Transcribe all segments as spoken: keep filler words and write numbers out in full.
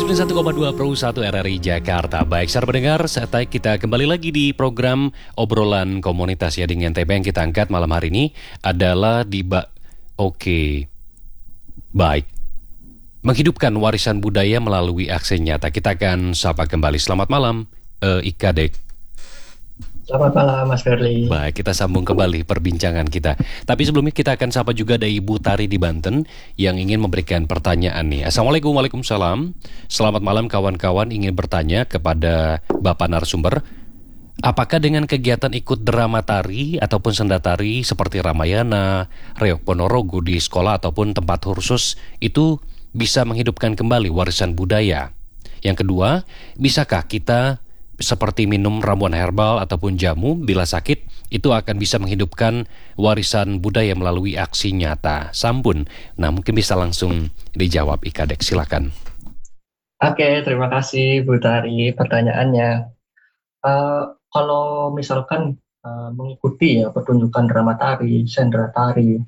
sembilan puluh satu koma dua Pro satu R R I Jakarta. Baik, saudara pendengar, saatnya kita kembali lagi di program obrolan komunitas ya. Dengan tema yang kita angkat malam hari ini adalah di ba- Oke, baik. Menghidupkan warisan budaya melalui aksi nyata. Kita akan sapa kembali. Selamat malam, uh, Ika Dek. Selamat malam Mas Ferli. Baik, kita sambung kembali perbincangan kita. Tapi sebelumnya kita akan sapa juga ada Ibu Tari di Banten yang ingin memberikan pertanyaan nih. Assalamualaikum, waalaikumsalam. Selamat malam kawan-kawan, ingin bertanya kepada Bapak narasumber. Apakah dengan kegiatan ikut drama tari ataupun senda tari seperti Ramayana, Reok Ponorogo di sekolah ataupun tempat khusus itu bisa menghidupkan kembali warisan budaya? Yang kedua, bisakah kita seperti minum ramuan herbal ataupun jamu bila sakit, itu akan bisa menghidupkan warisan budaya melalui aksi nyata? Sampun. Nah, mungkin bisa langsung dijawab Ika Dek, silakan. Oke, terima kasih Bu Tari pertanyaannya. Uh, kalau misalkan uh, mengikuti ya pertunjukan drama tari, sendra tari,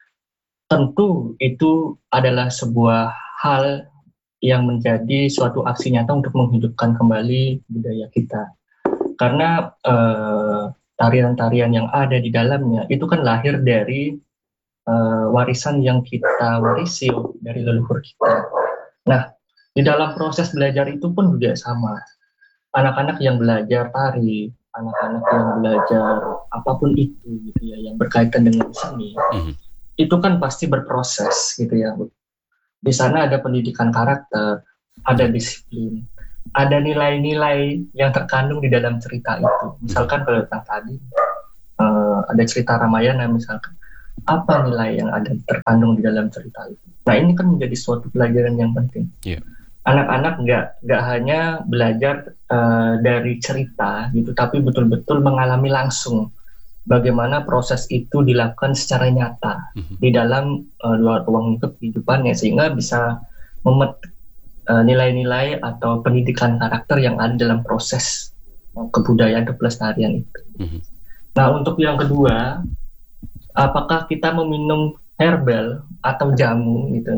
tentu itu adalah sebuah hal yang menjadi suatu aksi nyata untuk menghidupkan kembali budaya kita. Karena eh, tarian-tarian yang ada di dalamnya itu kan lahir dari eh, warisan yang kita warisi dari leluhur kita. Nah, di dalam proses belajar itu pun juga sama. Anak-anak yang belajar tari, anak-anak yang belajar apapun itu gitu ya, yang berkaitan dengan seni, mm-hmm. itu kan pasti berproses gitu ya. Di sana ada pendidikan karakter, ada disiplin, ada nilai-nilai yang terkandung di dalam cerita itu. Misalkan kalau tentang tadi, uh, ada cerita Ramayana misalkan, apa nilai yang ada terkandung di dalam cerita itu? Nah, ini kan menjadi suatu pelajaran yang penting. Yeah. Anak-anak nggak nggak hanya belajar uh, dari cerita gitu, tapi betul-betul mengalami langsung bagaimana proses itu dilakukan secara nyata mm-hmm. di dalam uh, luar ruang kehidupannya, sehingga bisa memetik uh, nilai-nilai atau pendidikan karakter yang ada dalam proses uh, kebudayaan dan pelestarian itu. Mm-hmm. Nah, untuk yang kedua, apakah kita meminum herbal atau jamu gitu?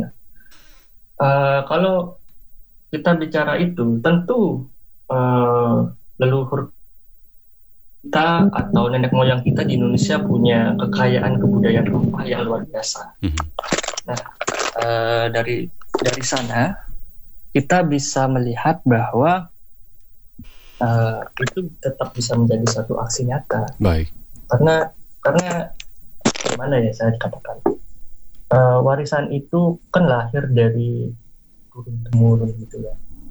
Uh, kalau kita bicara itu, tentu uh, leluhur kita atau nenek moyang kita di Indonesia punya kekayaan kebudayaan rempah yang luar biasa. Mm-hmm. Nah, uh, dari dari sana kita bisa melihat bahwa uh, itu tetap bisa menjadi satu aksi nyata. Baik. Karena karena gimana ya saya katakan, uh, warisan itu kan lahir dari turun temurun gitu ya,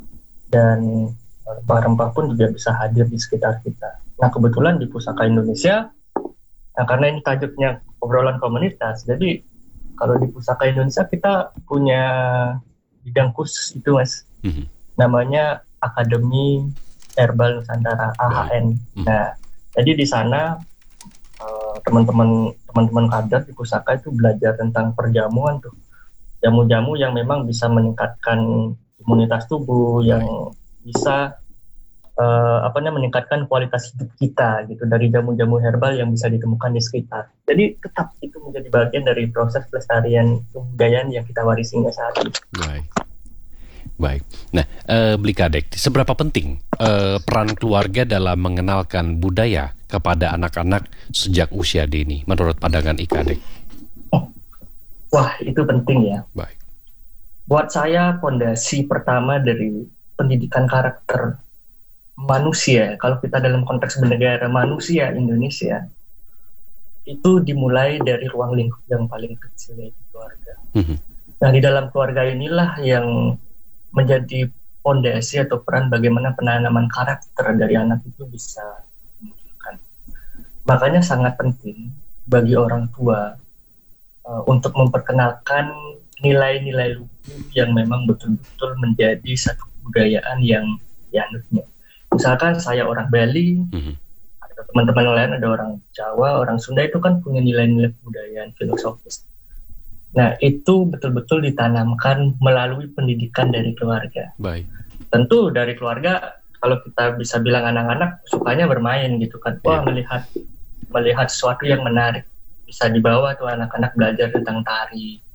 dan rempah-rempah pun juga bisa hadir di sekitar kita. Nah, kebetulan di Pusaka Indonesia, nah karena ini tajuknya obrolan komunitas, jadi kalau di Pusaka Indonesia kita punya bidang khusus itu, Mas. Mm-hmm. Namanya Akademi Herbal Nusantara, A H N. Mm-hmm. Nah, jadi di sana uh, teman-teman teman-teman kader di Pusaka itu belajar tentang perjamuan tuh. Jamu-jamu yang memang bisa meningkatkan imunitas tubuh, yang bisa uh, apa namanya meningkatkan kualitas hidup kita gitu dari jamu-jamu herbal yang bisa ditemukan di sekitar. Jadi tetap itu menjadi bagian dari proses pelestarian kebudayaan yang kita warisi hingga saat ini. Baik, baik. Nah, uh, Blikadek, seberapa penting uh, peran keluarga dalam mengenalkan budaya kepada anak-anak sejak usia dini menurut pandangan Ikadek? Oh, wah itu penting ya. Baik. Buat saya pondasi pertama dari pendidikan karakter manusia, kalau kita dalam konteks bernegara manusia Indonesia, itu dimulai dari ruang lingkup yang paling kecil, yaitu keluarga. Mm-hmm. Nah, di dalam keluarga inilah yang menjadi pondasi atau peran bagaimana penanaman karakter dari anak itu bisa dimunculkan. Makanya sangat penting bagi orang tua uh, untuk memperkenalkan nilai-nilai luhur yang memang betul-betul menjadi satu kebudayaan yang dianutnya. Misalkan saya orang Bali, mm-hmm. ada teman-teman lain ada orang Jawa, orang Sunda, itu kan punya nilai-nilai kebudayaan filosofis. Nah, itu betul-betul ditanamkan melalui pendidikan dari keluarga. Baik. Tentu dari keluarga, kalau kita bisa bilang anak-anak sukanya bermain gitu kan. Wah, yeah. melihat melihat sesuatu yang menarik. Bisa dibawa tuh anak-anak belajar tentang tari. Mm-hmm.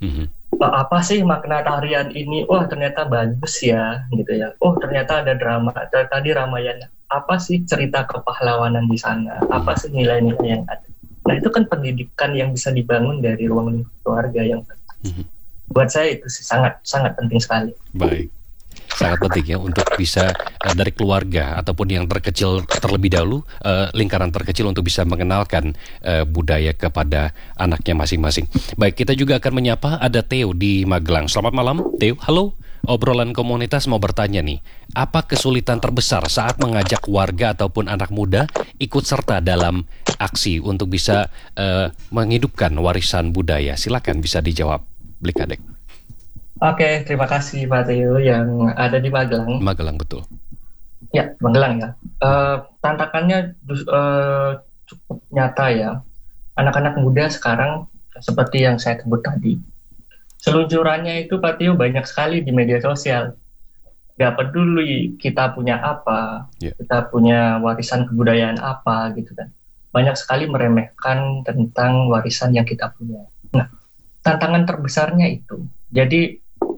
"Oh, apa sih makna tarian ini? Wah, ternyata bagus ya," gitu ya. "Oh, ternyata ada drama. T- Tadi Ramayana. Apa sih cerita kepahlawanan di sana? Apa Mhm, sih nilai-nilai yang ada?" Nah, itu kan pendidikan yang bisa dibangun dari ruang lingkup keluarga yang mhm. buat saya itu sih sangat sangat penting sekali. Baik. Sangat penting ya untuk bisa eh, dari keluarga ataupun yang terkecil terlebih dahulu, eh, lingkaran terkecil untuk bisa mengenalkan eh, budaya kepada anaknya masing-masing. Baik, kita juga akan menyapa ada Theo di Magelang. Selamat malam, Theo. Halo. Obrolan komunitas mau bertanya nih, apa kesulitan terbesar saat mengajak warga ataupun anak muda ikut serta dalam aksi untuk bisa eh, menghidupkan warisan budaya? Silakan bisa dijawab, Blikadek. Oke, terima kasih Pak Teo yang ada di Magelang. Magelang betul. Ya, Magelang ya. Mhm. Eh, tantangannya dus- eh, cukup nyata ya. Anak-anak muda sekarang seperti yang saya sebut tadi, seluncurannya itu Pak Teo banyak sekali di media sosial. Gak peduli kita punya apa, Ya. kita punya warisan kebudayaan apa gitu kan. Banyak sekali meremehkan tentang warisan yang kita punya. Nah, tantangan terbesarnya itu. Jadi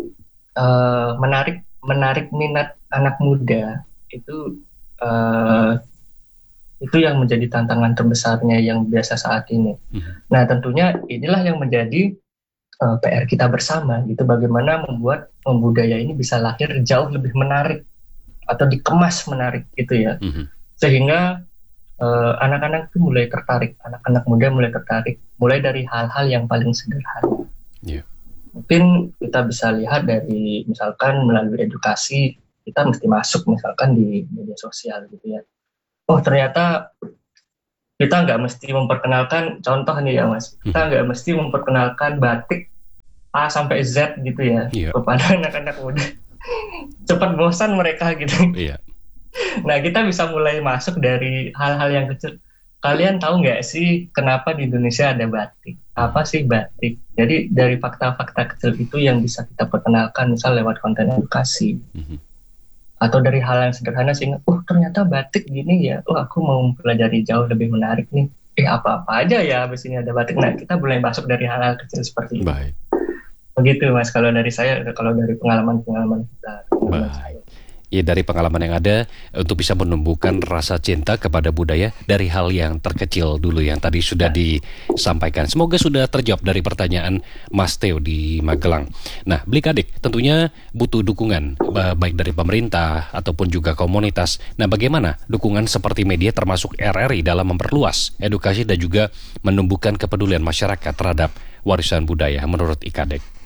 eh, menarik menarik minat anak muda itu eh, itu yang menjadi tantangan terbesarnya yang biasa saat ini. Mhm. Nah, tentunya inilah yang menjadi eh, P R kita bersama gitu, bagaimana membuat budaya ini bisa lahir jauh lebih menarik atau dikemas menarik gitu ya, Mhm. sehingga eh, anak-anak itu mulai tertarik, anak-anak muda mulai tertarik, mulai dari hal-hal yang paling sederhana. Ya. Mungkin kita bisa lihat dari misalkan melalui edukasi, kita mesti masuk misalkan di media sosial gitu ya. Oh, ternyata kita nggak mesti memperkenalkan, contoh nih ya Mas, kita Mhm. nggak mesti memperkenalkan batik A sampai Z gitu ya Iya. kepada anak-anak muda. Cepat bosan mereka gitu. Iya. Nah, kita bisa mulai masuk dari hal-hal yang kecil. Kalian tahu nggak sih kenapa di Indonesia ada batik? Mhm. Apa sih batik? Jadi dari fakta-fakta kecil itu yang bisa kita perkenalkan, misal lewat konten edukasi. Mhm. Atau dari hal yang sederhana sehingga, oh ternyata batik gini ya, oh aku mau mempelajari jauh lebih menarik nih. Eh apa-apa aja ya habis ini ada batik. Nah, kita mulai masuk dari hal-hal kecil seperti itu. Baik. Begitu Mas, kalau dari saya, kalau dari pengalaman-pengalaman kita. Pengalaman Baik. saya. Ya, dari pengalaman yang ada untuk bisa menumbuhkan rasa cinta kepada budaya dari hal yang terkecil dulu yang tadi sudah disampaikan. Semoga sudah terjawab dari pertanyaan Mas Theo di Magelang. Nah, Blikadek tentunya butuh dukungan ba- baik dari pemerintah ataupun juga komunitas. Nah, bagaimana dukungan seperti media termasuk R R I dalam memperluas edukasi dan juga menumbuhkan kepedulian masyarakat terhadap warisan budaya menurut Ikadek?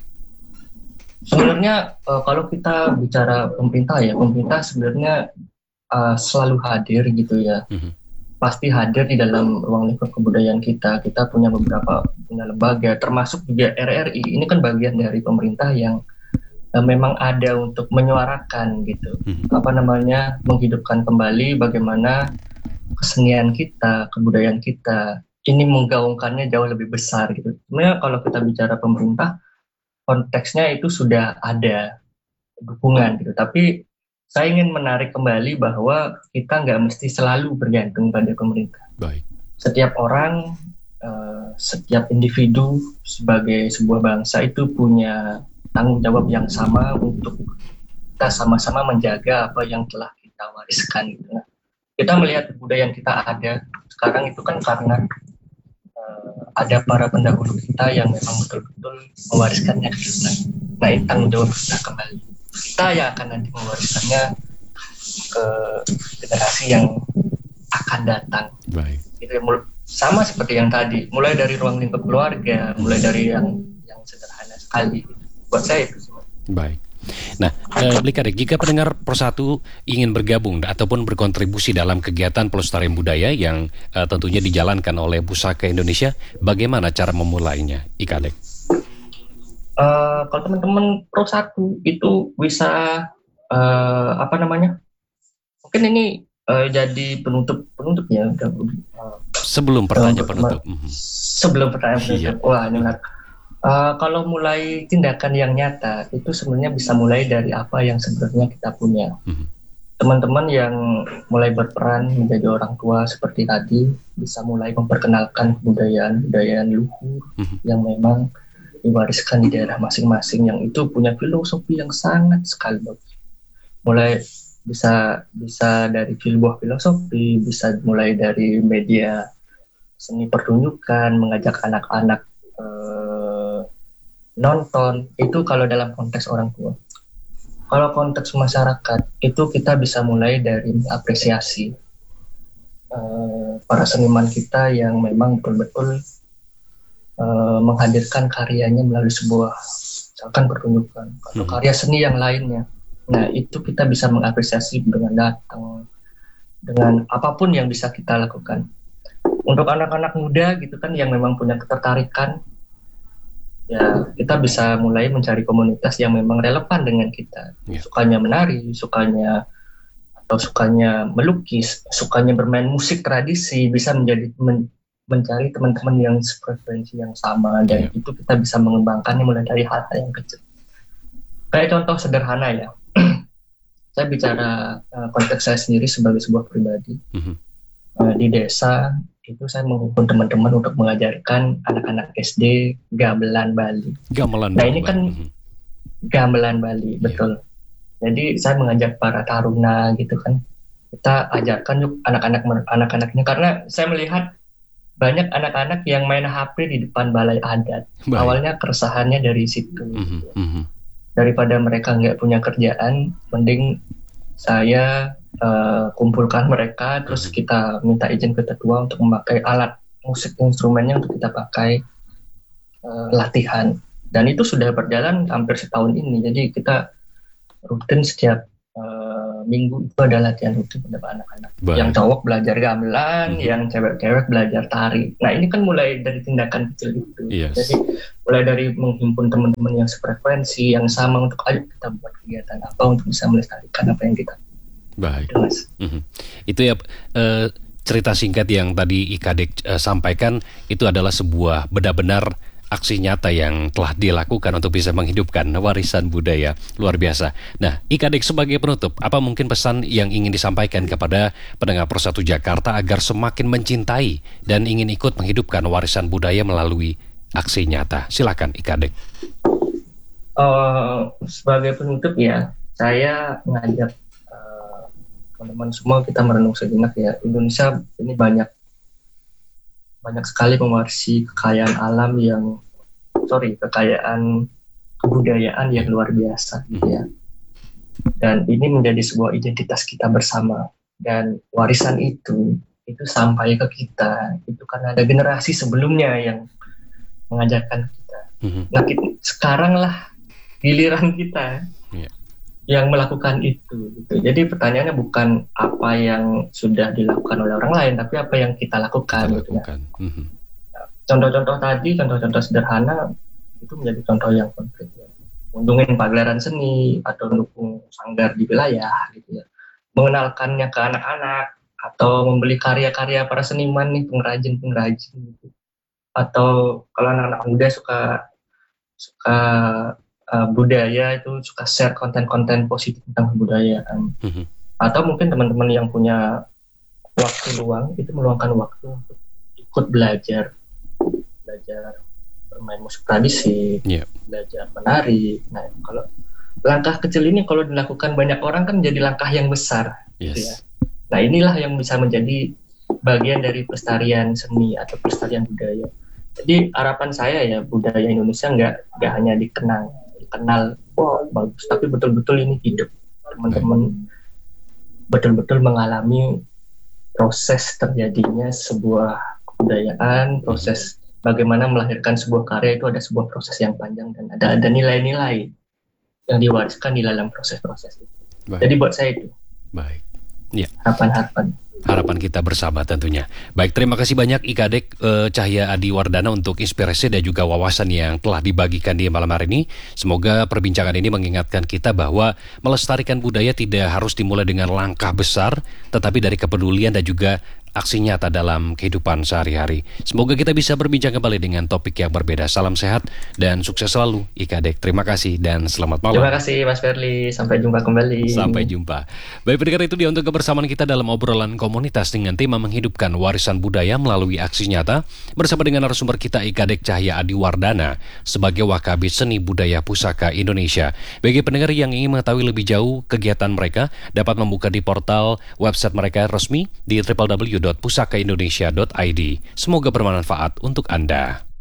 Sebenarnya eh, kalau kita bicara pemerintah ya, pemerintah sebenarnya eh, selalu hadir gitu ya. Mhm. Pasti hadir di dalam ruang lingkup kebudayaan kita. Kita punya beberapa punya lembaga, termasuk juga R R I. Ini kan bagian dari pemerintah yang eh, memang ada untuk menyuarakan gitu. Mhm. Apa namanya, menghidupkan kembali bagaimana kesenian kita, kebudayaan kita. Ini menggaungkannya jauh lebih besar gitu. Sebenarnya kalau kita bicara pemerintah, konteksnya itu sudah ada dukungan gitu. Tapi saya ingin menarik kembali bahwa kita nggak mesti selalu bergantung pada pemerintah. Baik. Setiap orang, eh, setiap individu sebagai sebuah bangsa itu punya tanggung jawab yang sama untuk kita sama-sama menjaga apa yang telah kita wariskan gitu. Nah, kita melihat budaya yang kita ada sekarang itu kan karena eh, ada para pendahulu kita yang memang betul-betul mewariskannya ke kita. Nah, ini tanggung jawab kita kembali. Kita yang akan nanti mewariskannya ke generasi yang akan datang. Baik. Gitu ya, mul- sama seperti yang tadi, mulai dari ruang lingkup keluarga, mulai dari yang yang sederhana sekali. Gitu. Buat saya itu semua. Baik. Nah, eh, Blikadek, jika pendengar Persatu ingin bergabung ataupun berkontribusi dalam kegiatan pelestarian budaya yang eh, tentunya dijalankan oleh Pusaka Indonesia, bagaimana cara memulainya, Ikadek? Eh, kalau teman-teman Pro satu itu bisa eh, apa namanya? Mungkin ini eh, jadi penutup penutup ya. udah, eh, Sebelum pertanyaan untuk- penutup. Mhm. Sebelum pertanyaan Iya. penutup. Wah, ini menarik. Eh, kalau mulai tindakan yang nyata itu sebenarnya bisa mulai dari apa yang sebenarnya kita punya. Mhm. Teman-teman yang mulai berperan menjadi orang tua seperti tadi bisa mulai memperkenalkan kebudayaan-kebudayaan luhur Mhm. yang memang diwariskan di daerah masing-masing yang itu punya filosofi yang sangat sekali bagus. Mulai bisa bisa dari sebuah filosofi, bisa mulai dari media seni pertunjukan, mengajak anak-anak eh, nonton, itu kalau dalam konteks orang tua. Kalau konteks masyarakat, itu kita bisa mulai dari apresiasi uh, para seniman kita yang memang betul-betul uh, menghadirkan karyanya melalui sebuah, misalkan pertunjukan, atau Hmm. karya seni yang lainnya. Nah, itu kita bisa mengapresiasi dengan datang, dengan apapun yang bisa kita lakukan. Untuk anak-anak muda gitu kan, yang memang punya ketertarikan, ya kita bisa mulai mencari komunitas yang memang relevan dengan kita. Ya. Sukanya menari, sukanya atau sukanya melukis, sukanya bermain musik tradisi, bisa menjadi men- mencari teman-teman yang frekuensi yang sama, dan Ya. itu kita bisa mengembangkannya mulai dari hal yang kecil. Kayak contoh sederhana ya, saya bicara uh, konteks saya sendiri sebagai sebuah pribadi. Mhm. Uh, di desa itu saya menghimpun teman-teman untuk mengajarkan anak-anak S D gamelan Bali. Gamelan. Nah, ini kan Mhm. gamelan Bali, betul. Jadi saya mengajak para taruna gitu kan, kita ajarkan yuk anak-anak anak-anaknya, karena saya melihat banyak anak-anak yang main H P di depan balai adat. Baik. Awalnya keresahannya dari situ. Mhm. Mhm. Daripada mereka nggak punya kerjaan, mending saya uh, kumpulkan mereka, terus Mhm. kita minta izin ke tetua untuk memakai alat musik instrumennya untuk kita pakai uh, latihan. Dan itu sudah berjalan hampir setahun ini. Jadi kita rutin setiap uh, minggu itu ada latihan rutin pada anak-anak. Baik. Yang cowok belajar gamelan, Mhm. yang cewek-cewek belajar tari. Nah, ini kan mulai dari tindakan kecil itu. Yes. Jadi mulai dari menghimpun teman-teman yang sefrekuensi, yang sama, untuk ayo kita buat kegiatan apa untuk bisa melestarikan apa yang kita. Baik. Itu, Mas. Mhm. Itu ya eh, cerita singkat yang tadi Ikadek eh, sampaikan itu adalah sebuah benar-benar aksi nyata yang telah dilakukan untuk bisa menghidupkan warisan budaya. Luar biasa. Nah, Ikadek sebagai penutup, apa mungkin pesan yang ingin disampaikan kepada pendengar Persatu Jakarta agar semakin mencintai dan ingin ikut menghidupkan warisan budaya melalui aksi nyata? Silakan Ikadek. Uh, sebagai penutup ya, saya ngajak uh, teman-teman semua kita merenung sejenak ya. Indonesia ini banyak banyak sekali mewarisi kekayaan alam yang, sorry, kekayaan kebudayaan yang luar biasa gitu ya. Dan ini menjadi sebuah identitas kita bersama. Dan warisan itu, itu sampai ke kita, itu karena ada generasi sebelumnya yang mengajarkan kita. Mhm. Nah, kita, sekarang lah giliran kita Yeah. yang melakukan itu. Gitu. Jadi pertanyaannya bukan apa yang sudah dilakukan oleh orang lain, tapi apa yang kita lakukan. Kita Gitu ya. lakukan. Mhm. Contoh-contoh tadi, contoh-contoh sederhana itu menjadi contoh yang konkret. Ya. Mengunjungi pagelaran seni atau mendukung sanggar di wilayah, gitu ya. Mengenalkannya ke anak-anak atau membeli karya-karya para seniman nih, pengrajin-pengrajin gitu. Atau kalau anak-anak muda suka suka uh, budaya, itu suka share konten-konten positif tentang kebudayaan. Mhm. Atau mungkin teman-teman yang punya waktu luang itu meluangkan waktu untuk ikut belajar belajar bermain musik tradisi, Yeah. belajar menari. Nah, kalau langkah kecil ini kalau dilakukan banyak orang kan jadi langkah yang besar. Gitu ya. Yes. Nah, inilah yang bisa menjadi bagian dari pelestarian seni atau pelestarian budaya. Jadi harapan saya ya, budaya Indonesia nggak nggak hanya dikenang, dikenal, wah bagus, tapi betul-betul ini hidup. Teman-teman betul-betul mengalami proses terjadinya sebuah kebudayaan, proses bagaimana melahirkan sebuah karya itu ada sebuah proses yang panjang dan ada ada nilai-nilai yang diwariskan di dalam proses-proses itu. Baik. Jadi buat saya itu Baik. Ya. harapan-harapan. Harapan kita bersama tentunya. Baik, terima kasih banyak Ikadek eh, Cahya Adi Wardana untuk inspirasi dan juga wawasan yang telah dibagikan di malam hari ini. Semoga perbincangan ini mengingatkan kita bahwa melestarikan budaya tidak harus dimulai dengan langkah besar, tetapi dari kepedulian dan juga aksi nyata dalam kehidupan sehari-hari. Semoga kita bisa berbincang kembali dengan topik yang berbeda. Salam sehat dan sukses selalu Ikadek. Terima kasih dan selamat malam. Terima kasih Mas Ferli, sampai jumpa kembali. Sampai jumpa. Baik pendengar, itu dia untuk kebersamaan kita dalam obrolan komunitas dengan tema menghidupkan warisan budaya melalui aksi nyata bersama dengan narasumber kita Ika Dek Cahya Adiwardana sebagai Wakabit Seni Budaya Pusaka Indonesia. Bagi pendengar yang ingin mengetahui lebih jauh kegiatan mereka, dapat membuka di portal website mereka resmi di w w w titik pusaka indonesia titik i d. Semoga bermanfaat untuk Anda.